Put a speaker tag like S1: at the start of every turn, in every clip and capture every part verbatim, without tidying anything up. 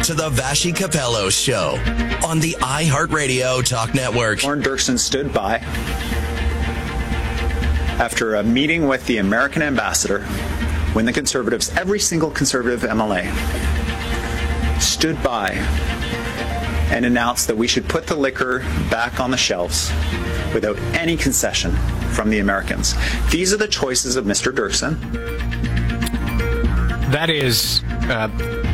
S1: to the Vassy Capello Show on the iHeartRadio Talk Network.
S2: Lorne Dirksen stood by after a meeting with the American ambassador when the Conservatives, every single Conservative M L A, stood by and announced that we should put the liquor back on the shelves without any concession from the Americans. These are the choices of Mister Dirksen.
S3: That is uh,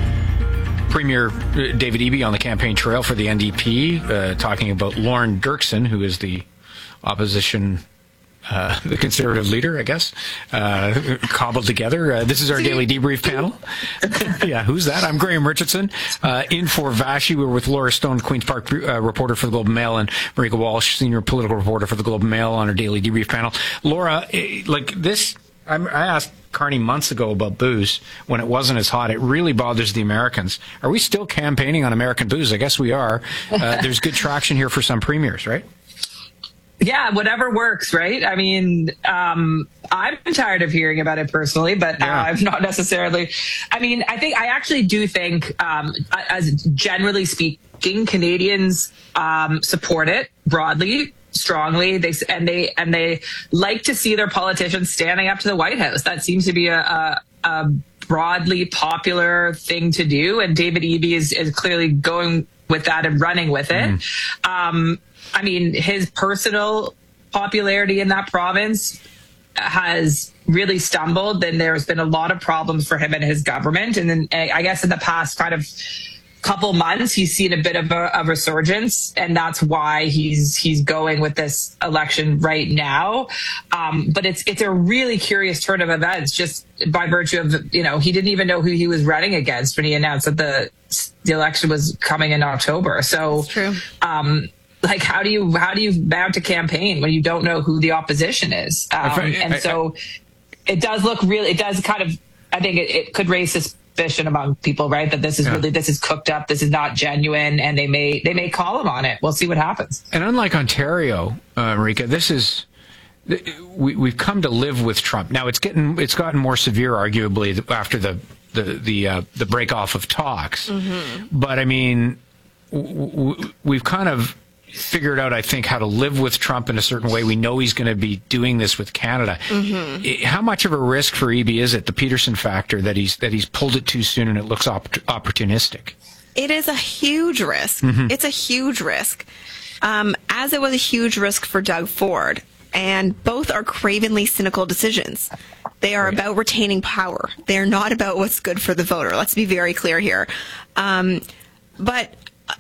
S3: Premier David Eby on the campaign trail for the N D P, uh, talking about Lorne Dirksen, who is the opposition, uh, the Conservative leader, I guess, uh, cobbled together. Uh, this is our daily debrief panel. Yeah, who's that? I'm Graham Richardson. Uh, in for Vassy, we're with Laura Stone, Queen's Park uh, reporter for the Globe and Mail, and Marika Walsh, senior political reporter for the Globe and Mail, on our daily debrief panel. Laura, eh, like this, I'm, I asked Carney months ago about booze when it wasn't as hot. It really bothers the Americans. Are we still campaigning on American booze? I guess we are. Uh, there's good traction here for some premiers, right?
S4: Yeah, whatever works, right? I mean, um, I'm tired of hearing about it personally, but yeah. uh, I'm not necessarily. I mean, I think I actually do think, um, as generally speaking, Canadians um, support it broadly, strongly. They and they and they like to see their politicians standing up to the White House. That seems to be a, a, a broadly popular thing to do, and David Eby is, is clearly going with that and running with it. Mm. Um, I mean, his personal popularity in that province has really stumbled, and there's been a lot of problems for him and his government. And then I guess in the past kind of couple months, he's seen a bit of a, a resurgence, and that's why he's he's going with this election right now. Um, but it's it's a really curious turn of events, just by virtue of, you know, he didn't even know who he was running against when he announced that the the election was coming in October. So,
S5: that's true. Um,
S4: like, how do you how do you mount a campaign when you don't know who the opposition is? Um, I, I, and so, I, it does look really. It does kind of. I think it, it could raise suspicion among people, right? That this is yeah. really this is cooked up. This is not genuine, and they may they may call him on it. We'll see what happens.
S3: And unlike Ontario, uh, Marika, this is. We, we've come to live with Trump. Now it's getting it's gotten more severe, arguably, after the the the uh, the break off of talks. Mm-hmm. But I mean, w- w- we've kind of figured out, I think, how to live with Trump in a certain way. We know he's going to be doing this with Canada. Mm-hmm. How much of a risk for Eby is it, the Peterson factor, that he's that he's pulled it too soon and it looks op- opportunistic?
S5: It is a huge risk. Mm-hmm. It's a huge risk, um, as it was a huge risk for Doug Ford. And both are cravenly cynical decisions. They are right. about retaining power. They are not about what's good for the voter. Let's be very clear here. Um, but,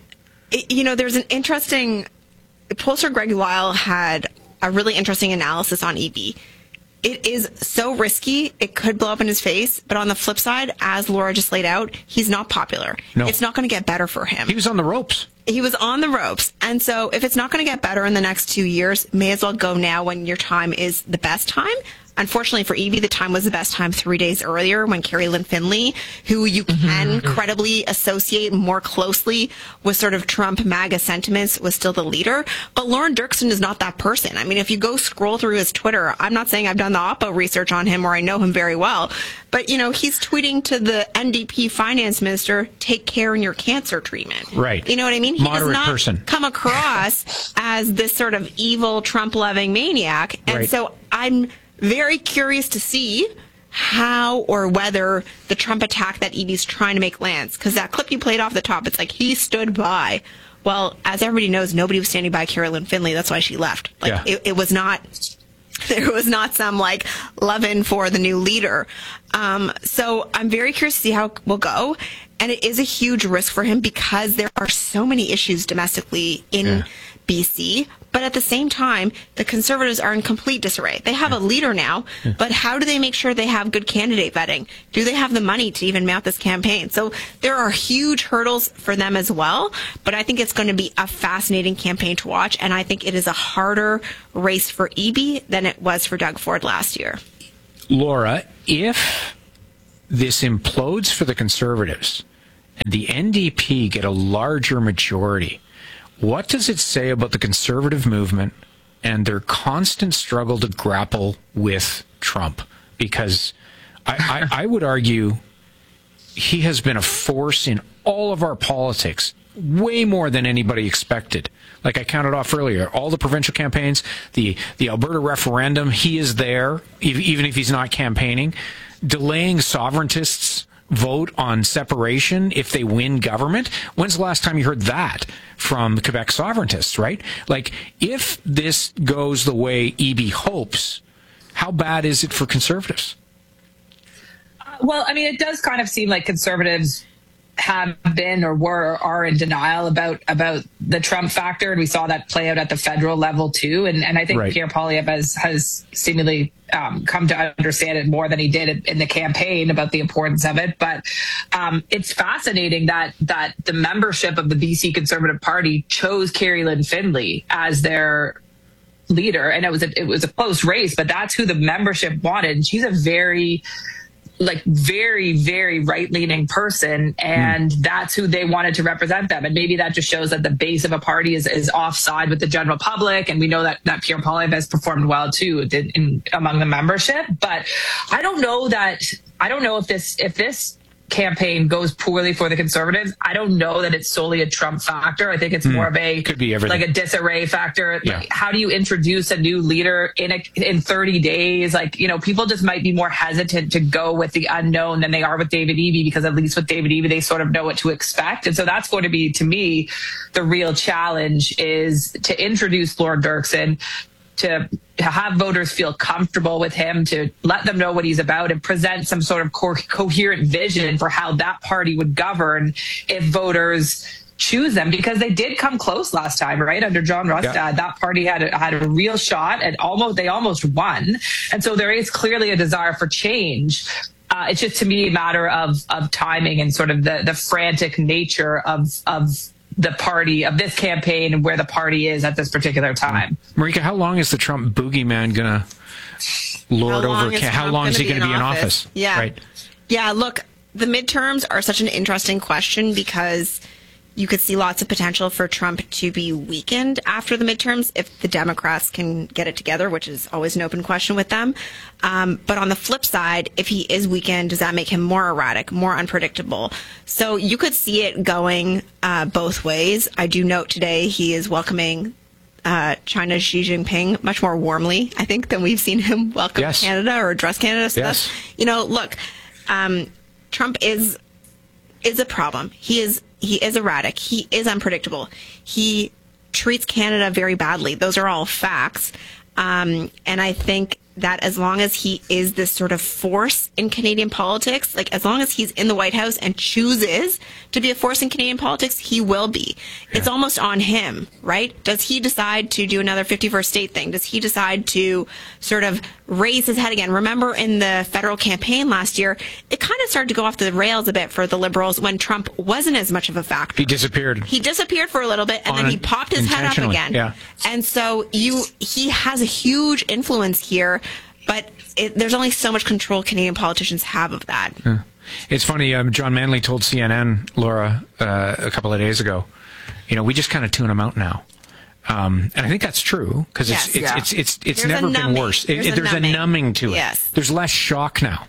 S5: it, you know, there's an interesting... Pollster Greg Weil had a really interesting analysis on Eby. It is so risky, it could blow up in his face. But on the flip side, as Laura just laid out, he's not popular. No. It's not going to get better for him.
S3: He was on the ropes.
S5: He was on the ropes. And so if it's not going to get better in the next two years, may as well go now when your time is the best time. Unfortunately for Eby, the time was the best time three days earlier when Carrie Lynn Finley, who you can mm-hmm. credibly associate more closely with sort of Trump MAGA sentiments, was still the leader. But Lorne Dirksen is not that person. I mean, if you go scroll through his Twitter, I'm not saying I've done the Oppo research on him or I know him very well, but, you know, he's tweeting to the N D P finance minister, take care in your cancer treatment.
S3: Right.
S5: You know what I mean? He
S3: Moderate
S5: does not
S3: person.
S5: come across as this sort of evil, Trump-loving maniac. And
S3: right.
S5: so I'm very curious to see how or whether the Trump attack that Eby's trying to make lands. Because that clip you played off the top, it's like he stood by. Well, as everybody knows, nobody was standing by Carrie Lynn Finley. That's why she left. Like yeah. it, it was not, there was not some like love-in for the new leader. Um, so I'm very curious to see how it will go. And it is a huge risk for him because there are so many issues domestically in yeah. B C. But at the same time, the Conservatives are in complete disarray. They have a leader now, yeah. but how do they make sure they have good candidate vetting? Do they have the money to even mount this campaign? So there are huge hurdles for them as well, but I think it's going to be a fascinating campaign to watch, and I think it is a harder race for Eby than it was for Doug Ford last year.
S3: Laura, if this implodes for the Conservatives and the N D P get a larger majority, what does it say about the conservative movement and their constant struggle to grapple with Trump? Because I, I, I would argue he has been a force in all of our politics, way more than anybody expected. Like I counted off earlier, all the provincial campaigns, the, the Alberta referendum, he is there, even if he's not campaigning. Delaying sovereigntists' vote on separation if they win government. When's the last time you heard that from the Quebec sovereigntists, right? Like, if this goes the way Eby hopes, how bad is it for Conservatives?
S4: Uh, well, I mean, it does kind of seem like Conservatives have been or were or are in denial about about the Trump factor, and we saw that play out at the federal level too. And and I think right. Pierre Poilievre has has seemingly um, come to understand it more than he did in the campaign about the importance of it. But um, it's fascinating that that the membership of the B C Conservative Party chose Carrie Lynn Findlay as their leader, and it was a, it was a close race, but that's who the membership wanted. And she's a very like very, very right-leaning person, and mm. that's who they wanted to represent them. And maybe that just shows that the base of a party is, is offside with the general public. And we know that, that Pierre Poilievre has performed well too in, in, among the membership. But I don't know that, I don't know if this, if this campaign goes poorly for the Conservatives. I don't know that it's solely a Trump factor. I think it's mm. more of a,
S3: could be everything.
S4: Like a disarray factor.
S3: Yeah.
S4: Like, how do you introduce a new leader in a, in thirty days? Like, you know, people just might be more hesitant to go with the unknown than they are with David Eby, because at least with David Eby, they sort of know what to expect. And so that's going to be, to me, the real challenge is to introduce Lord Dirksen, to to have voters feel comfortable with him, to let them know what he's about, and present some sort of co- coherent vision for how that party would govern if voters choose them, because they did come close last time, right? Under John Rustad, yeah. that party had a, had a real shot, and almost they almost won. And so there is clearly a desire for change. Uh, it's just, to me, a matter of of timing and sort of the the frantic nature of of the party, of this campaign, and where the party is at this particular time.
S3: Marika, how long is the Trump boogeyman going to lord
S5: how
S3: over? How long is he going to be in office?
S5: Yeah.
S3: Right.
S5: Yeah, look, the midterms are such an interesting question, because you could see lots of potential for Trump to be weakened after the midterms if the Democrats can get it together, which is always an open question with them. Um, but on the flip side, if he is weakened, does that make him more erratic, more unpredictable? So you could see it going uh, both ways. I do note today he is welcoming uh, China's Xi Jinping much more warmly, I think, than we've seen him welcome
S3: yes.
S5: Canada or address Canada. So
S3: yes.
S5: that's, you know, look, um, Trump is is a problem. He is he is erratic. He is unpredictable. He treats Canada very badly. Those are all facts. Um, and I think that as long as he is this sort of force in Canadian politics, like as long as he's in the White House and chooses to be a force in Canadian politics, he will be. Yeah. It's almost on him, right? Does he decide to do another fifty-first state thing? Does he decide to sort of raise his head again? Remember in the federal campaign last year, it kind of started to go off the rails a bit for the Liberals when Trump wasn't as much of a factor.
S3: He disappeared.
S5: He disappeared for a little bit, and
S3: on
S5: then he popped his head up again.
S3: Yeah.
S5: And so you, he has a huge influence here, but it, there's only so much control Canadian politicians have of that.
S3: Yeah. It's funny, um, John Manley told C N N, Laura, uh, a couple of days ago, you know, we just kind of tune him out now. Um, and I think that's true, because
S5: yes,
S3: it's, it's,
S5: yeah.
S3: it's, it's, it's, it's
S5: there's
S3: never been worse.
S5: There's,
S3: it,
S5: a,
S3: there's
S5: numbing.
S3: a numbing to it.
S5: Yes.
S3: There's less shock now.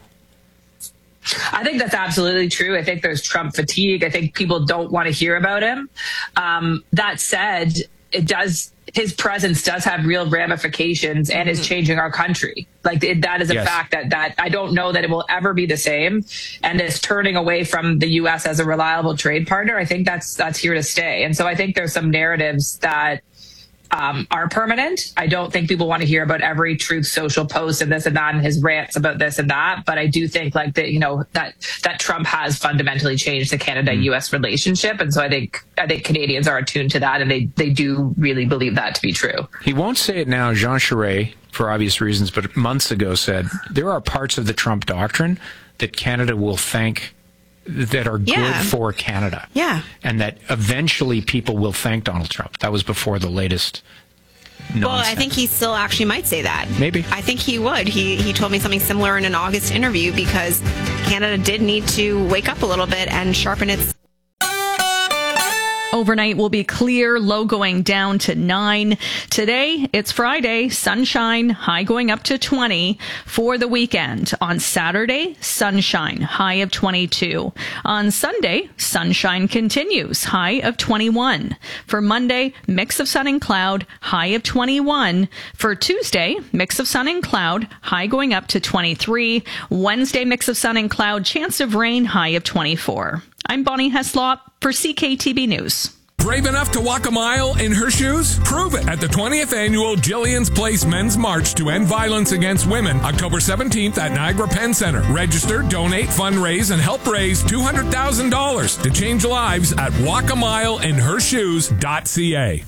S4: I think that's absolutely true. I think there's Trump fatigue. I think people don't want to hear about him. Um, that said, it does, his presence does have real ramifications and is changing our country. Like it, that is a
S3: yes.
S4: fact that, that I don't know that it will ever be the same. And this turning away from the U S as a reliable trade partner, I think that's, that's here to stay. And so I think there's some narratives that Um, are permanent. I don't think people want to hear about every Truth Social post and this and that and his rants about this and that. But I do think like that, you know, that that Trump has fundamentally changed the Canada-U S relationship. And so I think I think Canadians are attuned to that, and they, they do really believe that to be true.
S3: He won't say it now, Jean Charest, for obvious reasons, but months ago said there are parts of the Trump doctrine that Canada will thank, that are
S5: yeah.
S3: good for Canada.
S5: Yeah.
S3: And that eventually people will thank Donald Trump. That was before the latest nonsense.
S5: Well, I think he still actually might say that.
S3: Maybe.
S5: I think he would. He he told me something similar in an August interview, because Canada did need to wake up a little bit and sharpen its...
S6: Overnight will be clear, low going down to nine. Today, it's Friday, sunshine, high going up to twenty. For the weekend, on Saturday, sunshine, high of twenty-two. On Sunday, sunshine continues, high of twenty-one. For Monday, mix of sun and cloud, high of twenty-one. For Tuesday, mix of sun and cloud, high going up to twenty-three. Wednesday, mix of sun and cloud, chance of rain, high of twenty-four. I'm Bonnie Heslop for C K T B News.
S7: Brave enough to walk a mile in her shoes? Prove it at the twentieth Annual Jillian's Place Men's March to End Violence Against Women, October seventeenth at Niagara Penn Center. Register, donate, fundraise, and help raise two hundred thousand dollars to change lives at walk a mile in her shoes dot c a.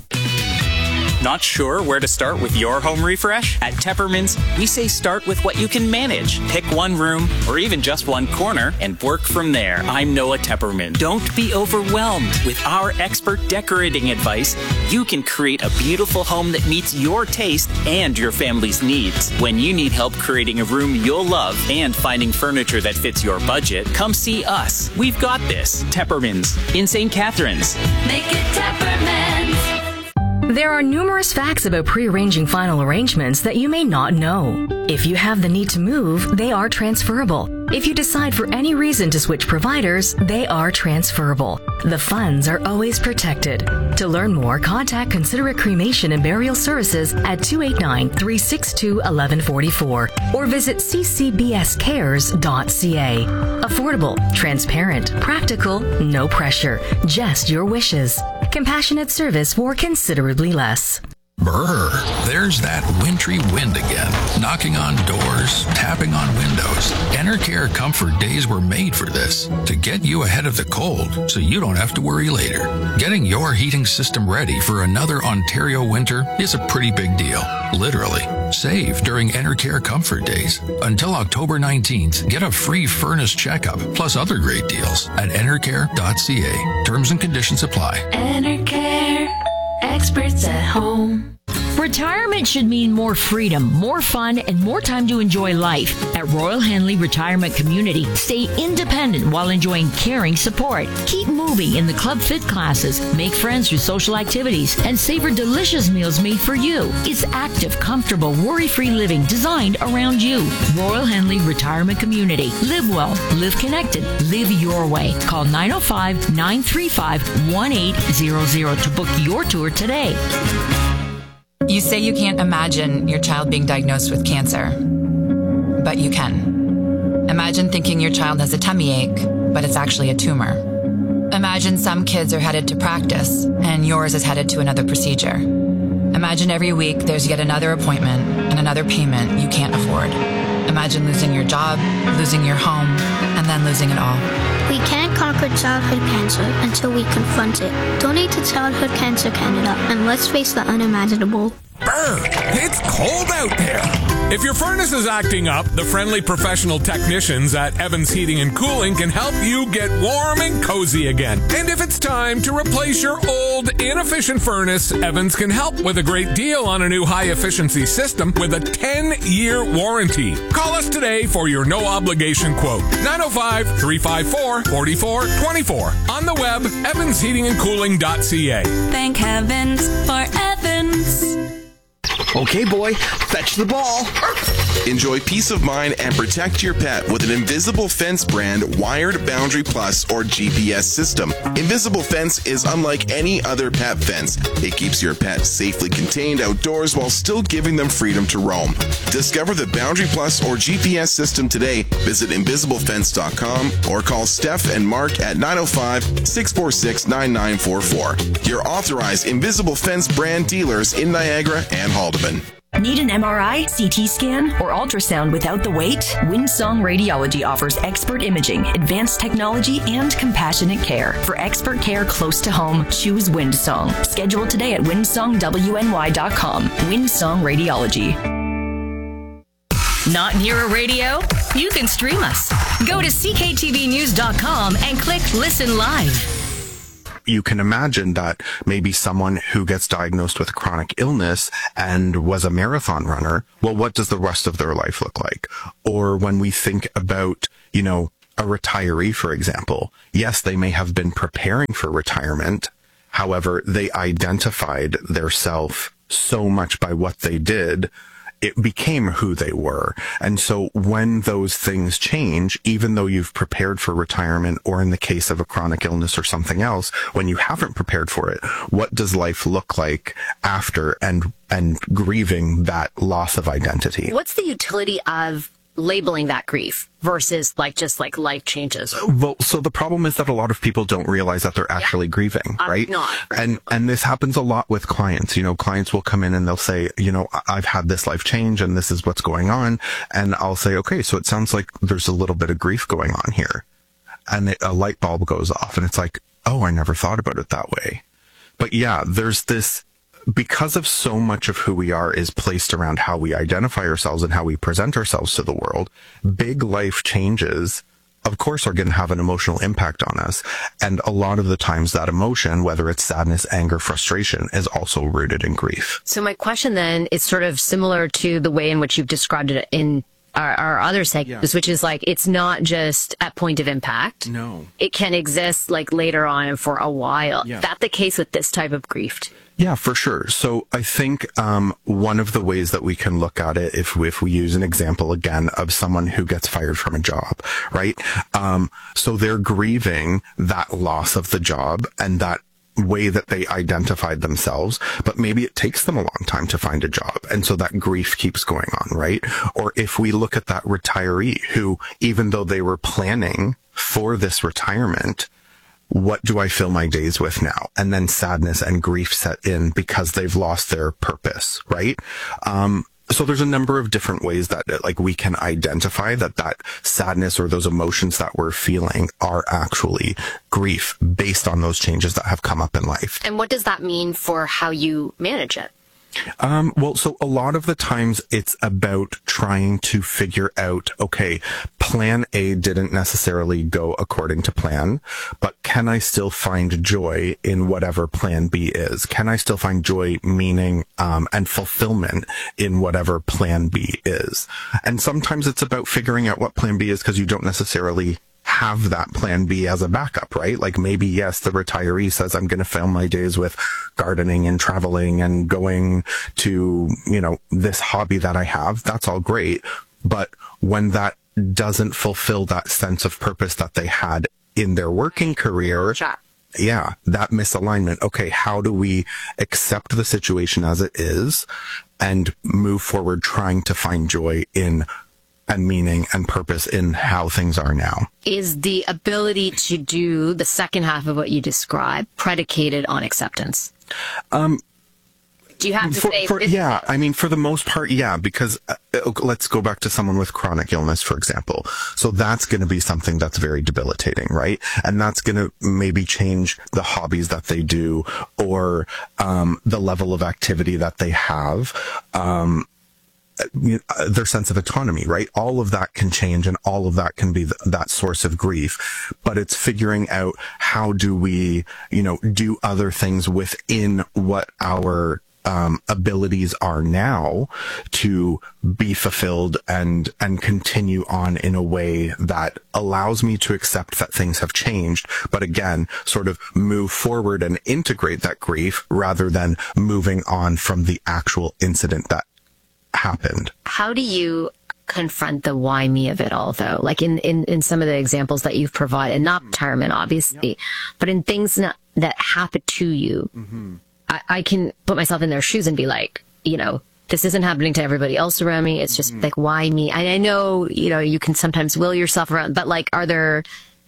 S8: Not sure where to start with your home refresh? At Tepperman's, we say start with what you can manage. Pick one room or even just one corner and work from there. I'm Noah Tepperman. Don't be overwhelmed. With our expert decorating advice, you can create a beautiful home that meets your taste and your family's needs. When you need help creating a room you'll love and finding furniture that fits your budget, come see us. We've got this. Tepperman's in Saint Catharines.
S9: Make it Tepperman's.
S10: There are numerous facts about pre-arranging final arrangements that you may not know. If you have the need to move, they are transferable. If you decide for any reason to switch providers, they are transferable. The funds are always protected. To learn more, contact Considerate Cremation and Burial Services at two eight nine, three six two, one one four four or visit c c b s cares dot c a. Affordable, transparent, practical, no pressure, just your wishes. Compassionate service for considerably less.
S11: Brr, there's that wintry wind again, knocking on doors, tapping on windows. Enercare Comfort Days were made for this, to get you ahead of the cold so you don't have to worry later. Getting your heating system ready for another Ontario winter is a pretty big deal, literally. Save during Enercare Comfort Days. Until October nineteenth, get a free furnace checkup, plus other great deals at enercare dot c a. Terms and conditions apply.
S9: Enercare, experts at home.
S12: Retirement should mean more freedom, more fun, and more time to enjoy life. At Royal Henley Retirement Community, stay independent while enjoying caring support. Keep moving in the Club Fit classes, make friends through social activities, and savor delicious meals made for you. It's active, comfortable, worry-free living designed around you. Royal Henley Retirement Community. Live well, live connected, live your way. Call nine oh five, nine three five, one eight zero zero to book your tour today.
S13: You say you can't imagine your child being diagnosed with cancer, but you can. Imagine thinking your child has a tummy ache, but it's actually a tumor. Imagine some kids are headed to practice, and yours is headed to another procedure. Imagine every week there's yet another appointment and another payment you can't afford. Imagine losing your job, losing your home, and then losing it all.
S14: We can't conquer childhood cancer until we confront it. Donate to Childhood Cancer Canada, and let's face the unimaginable.
S7: Brr, it's cold out there. If your furnace is acting up, the friendly professional technicians at Evans Heating and Cooling can help you get warm and cozy again. And if it's time to replace your old, inefficient furnace, Evans can help with a great deal on a new high-efficiency system with a ten-year warranty. Call us today for your no-obligation quote. nine oh five, three five four, four four two four. On the web, evans heating and cooling dot c a.
S9: Thank heavens for Evans.
S1: Okay, boy, fetch the ball.
S15: Enjoy peace of mind and protect your pet with an Invisible Fence brand wired Boundary Plus or G P S system. Invisible Fence is unlike any other pet fence. It keeps your pet safely contained outdoors while still giving them freedom to roam. Discover the Boundary Plus or G P S system today. Visit invisible fence dot com or call Steph and Mark at nine oh five, six four six, nine nine four four. Your authorized Invisible Fence brand dealers in Niagara and Haldeman.
S10: Need an M R I, C T scan, or ultrasound without the wait? Windsong Radiology offers expert imaging, advanced technology, and compassionate care. For expert care close to home, choose Windsong. Schedule today at windsong w n y dot com. Windsong Radiology. Not near a radio? You can stream us. Go to c k t v news dot com and click Listen Live.
S16: You can imagine that maybe someone who gets diagnosed with a chronic illness and was a marathon runner, well, what does the rest of their life look like? Or when we think about, you know, a retiree, for example, yes, they may have been preparing for retirement. However, they identified their self so much by what they did, it became who they were. And so when those things change, even though you've prepared for retirement, or in the case of a chronic illness or something else, when you haven't prepared for it, what does life look like after and and grieving that loss of identity?
S17: What's the utility of labeling that grief versus like just like life changes?
S16: Well, so the problem is that a lot of people don't realize that they're actually yeah. grieving,
S17: I'm
S16: right?
S17: Not.
S16: And and this happens a lot with clients. You know, clients will come in and they'll say, you know, I've had this life change and this is what's going on. And I'll say, okay, so it sounds like there's a little bit of grief going on here. And it, a light bulb goes off and it's like, oh, I never thought about it that way. But yeah, there's this, because of so much of who we are is placed around how we identify ourselves and how we present ourselves to the world, big life changes, of course, are going to have an emotional impact on us. And a lot of the times that emotion, whether it's sadness, anger, frustration, is also rooted in grief.
S17: So my question then is sort of similar to the way in which you've described it in our, our other segments, yeah. which is like, it's not just at point of impact.
S16: No.
S17: It can exist like later on and for a while. Yeah. Is that the case with this type of grief?
S16: Yeah, for sure. So I think um, one of the ways that we can look at it, if we, if we use an example again of someone who gets fired from a job, right? Um, so they're grieving that loss of the job and that way that they identified themselves, but maybe it takes them a long time to find a job. And so that grief keeps going on, right? Or if we look at that retiree who, even though they were planning for this retirement, what do I fill my days with now? And then sadness and grief set in because they've lost their purpose, right? Um, so there's a number of different ways that like we can identify that that sadness or those emotions that we're feeling are actually grief based on those changes that have come up in life.
S17: And what does that mean for how you manage it?
S16: Um, well, so a lot of the times it's about trying to figure out, okay, plan A didn't necessarily go according to plan, but can I still find joy in whatever plan B is? Can I still find joy, meaning, um, and fulfillment in whatever plan B is? And sometimes it's about figuring out what plan B is because you don't necessarily have that plan B as a backup, right? Like maybe, yes, the retiree says, I'm going to fill my days with gardening and traveling and going to, you know, this hobby that I have. That's all great. But when that doesn't fulfill that sense of purpose that they had in their working career, yeah, that misalignment. Okay, how do we accept the situation as it is and move forward trying to find joy in and meaning and purpose in how things are now?
S17: Is the ability to do the second half of what you described predicated on acceptance?
S16: Um,
S17: do you have to
S16: for,
S17: say...
S16: For, yeah, I mean, for the most part, yeah, because uh, let's go back to someone with chronic illness, for example. So that's going to be something that's very debilitating, right? And that's going to maybe change the hobbies that they do or um, the level of activity that they have. Um their sense of autonomy, right? All of that can change and all of that can be th- that source of grief, but it's figuring out how do we, you know, do other things within what our um, abilities are now to be fulfilled and, and continue on in a way that allows me to accept that things have changed, but again, sort of move forward and integrate that grief rather than moving on from the actual incident that happened.
S17: How do you confront the why me of it all, though? Like in, in, in some of the examples that you've provided, not retirement, obviously, yep. but in things not, that happen to you, mm-hmm. I, I can put myself in their shoes and be like, you know, this isn't happening to everybody else around me. It's just mm-hmm. like, why me? I, I know, you know, you can sometimes will yourself around, but like, are there,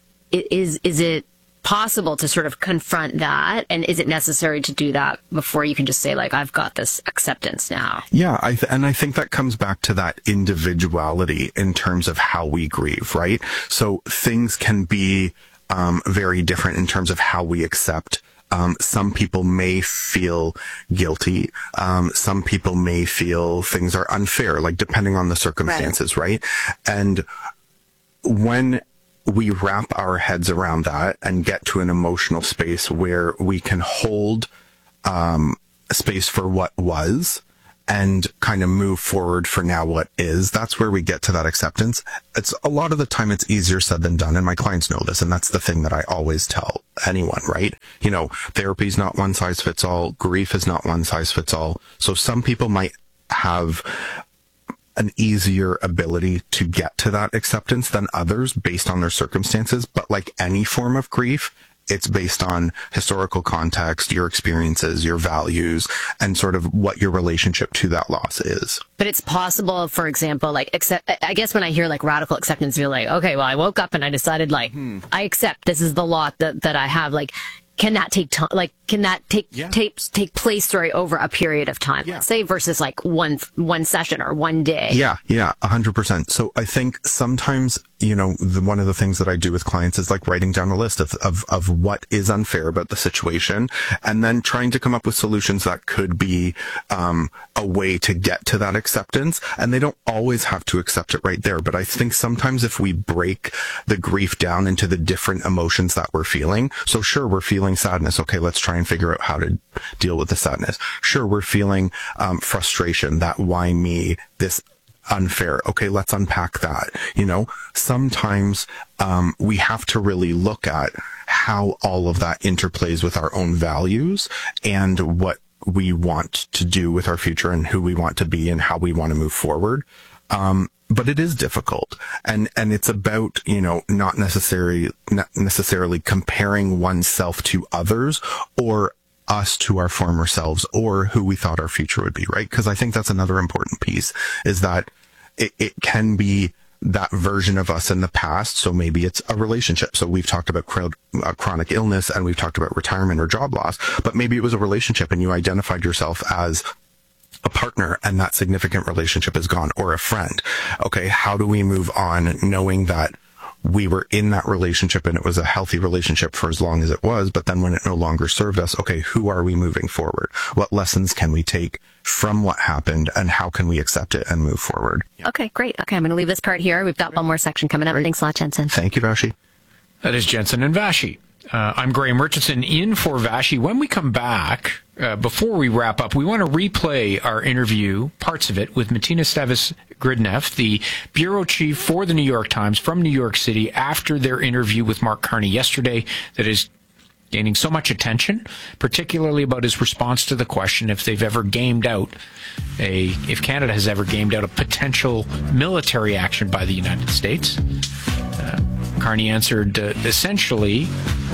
S17: is, is it possible to sort of confront that? And is it necessary to do that before you can just say, like, I've got this acceptance now?
S16: Yeah. I th- and I think that comes back to that individuality in terms of how we grieve, right? So things can be um, very different in terms of how we accept. Um, some people may feel guilty. Um, some people may feel things are unfair, like depending on the circumstances, right? right? And when we wrap our heads around that and get to an emotional space where we can hold um, space for what was and kind of move forward for now what is. That's where we get to that acceptance. It's a lot of the time it's easier said than done, and my clients know this, and that's the thing that I always tell anyone, right? You know, therapy is not one size fits all. Grief is not one size fits all. So some people might have an easier ability to get to that acceptance than others based on their circumstances. But like any form of grief, it's based on historical context, your experiences, your values, and sort of what your relationship to that loss is.
S17: But it's possible, for example, like, accept, I guess when I hear like radical acceptance, you're like, okay, well, I woke up and I decided like, hmm. I accept this is the lot that, that I have. Like, can that take time? Like, can that take, yeah. take, take place, sorry, over a period of time? Yeah. Let's say versus like one, one session or one day.
S16: Yeah. Yeah. A hundred percent. So I think sometimes, you know, the, one of the things that I do with clients is like writing down a list of, of, of what is unfair about the situation, and then trying to come up with solutions that could be, um, a way to get to that acceptance. And they don't always have to accept it right there. But I think sometimes if we break the grief down into the different emotions that we're feeling, so sure, we're feeling sadness. Okay, let's try and figure out how to deal with the sadness. Sure, we're feeling, um, frustration, that why me, this unfair. Okay, let's unpack that. You know, sometimes um, we have to really look at how all of that interplays with our own values and what we want to do with our future and who we want to be and how we want to move forward. Um, but it is difficult, and and it's about, you know, not necessarily not necessarily comparing oneself to others or us to our former selves or who we thought our future would be, right? Because I think that's another important piece, is that it, it can be that version of us in the past. So maybe it's a relationship. So we've talked about chron- uh, chronic illness, and we've talked about retirement or job loss, but maybe it was a relationship and you identified yourself as a partner and that significant relationship is gone, or a friend. Okay, how do we move on knowing that we were in that relationship and it was a healthy relationship for as long as it was, but then when it no longer served us, okay, who are we moving forward? What lessons can we take from what happened, and how can we accept it and move forward?
S17: Okay, great. Okay, I'm going to leave this part here. We've got one more section coming up. Thanks a lot, Jensen.
S16: Thank you, Vashi.
S3: That is Jensen and Vashi. Uh, I'm Graham Richardson in for Vashi. When we come back, uh, before we wrap up, we want to replay our interview, parts of it, with Martina Stavis-Gridneff, the bureau chief for the New York Times from New York City, after their interview with Mark Carney yesterday that is gaining so much attention, particularly about his response to the question if they've ever gamed out a, if Canada has ever gamed out a potential military action by the United States. Uh, Carney answered uh, essentially,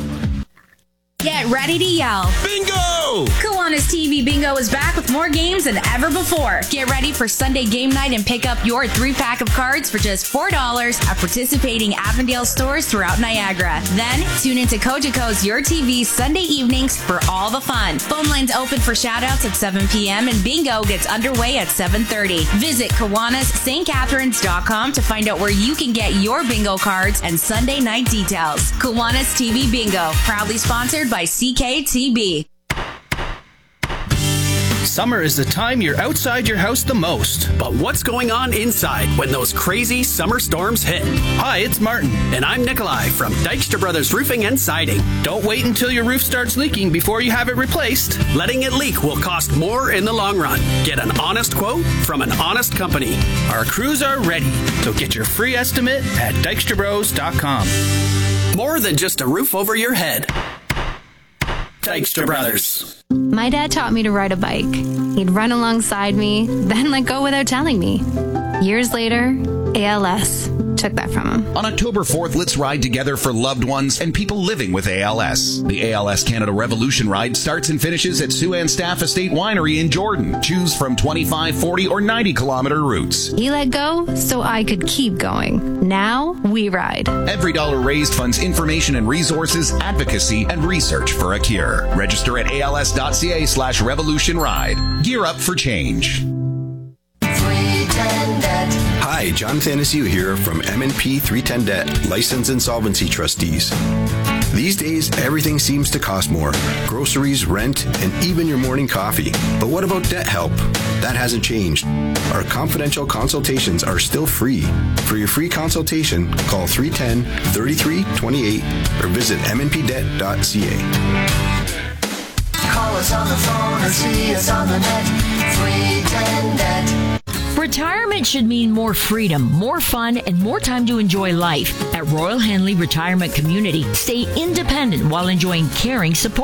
S18: get ready to yell.
S19: Bingo!
S18: Kiwanis T V Bingo is back with more games than ever before. Get ready for Sunday game night and pick up your three-pack of cards for just four dollars at participating Avondale stores throughout Niagara. Then, tune into Cogeco's Your T V Sunday evenings for all the fun. Phone lines open for shoutouts at seven p.m. and Bingo gets underway at seven thirty. Visit Kiwanis St Catharines dot com to find out where you can get your bingo cards and Sunday night details. Kiwanis T V Bingo, proudly sponsored by C K T B.
S20: Summer is the time you're outside your house the most.
S19: But what's going on inside when those crazy summer storms hit?
S20: Hi, it's Martin.
S19: And I'm Nikolai from Dykstra Brothers Roofing and Siding.
S20: Don't wait until your roof starts leaking before you have it replaced.
S19: Letting it leak will cost more in the long run. Get an honest quote from an honest company.
S20: Our crews are ready, so get your free estimate at dykstra bros dot com.
S19: More than just a roof over your head. Dykstra Brothers.
S21: My dad taught me to ride a bike. He'd run alongside me, then let go without telling me. Years later, A L S took that from him.
S22: On October fourth, let's ride together for loved ones and people living with A L S. The A L S Canada Revolution Ride starts and finishes at Siouxland Staff Estate Winery in Jordan. Choose from twenty-five, forty, or ninety kilometer routes.
S21: He let go so I could keep going. Now we ride.
S22: Every dollar raised funds information and resources, advocacy, and research for a cure. Register at als.ca slash revolution ride. Gear up for change.
S23: Hi, John Thanasiu here from M and P three ten Debt, License Insolvency Trustees. These days, everything seems to cost more. Groceries, rent, and even your morning coffee. But what about debt help? That hasn't changed. Our confidential consultations are still free. For your free consultation, call three one zero, three three two eight or visit m n p debt dot c a.
S24: Call us on the phone or see us on the net. three one zero
S12: Retirement should mean more freedom, more fun, and more time to enjoy life. At Royal Henley Retirement Community, stay independent while enjoying caring support.